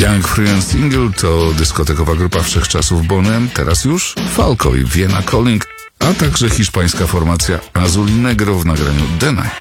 Young Friends Single to dyskotekowa grupa wszechczasów Bonem, teraz już Falco i Vienna Calling, a także hiszpańska formacja Azul y Negro w nagraniu The Night.